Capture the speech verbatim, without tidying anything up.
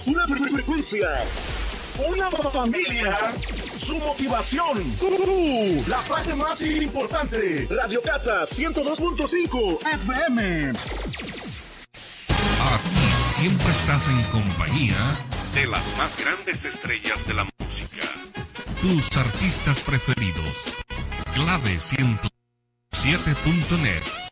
Una fre- frecuencia. Una familia. Su motivación. Uh, la parte más importante. Radio Cata ciento dos punto cinco F M. Aquí siempre estás en compañía de las más grandes estrellas de la música. Tus artistas preferidos. Clave ciento siete punto net.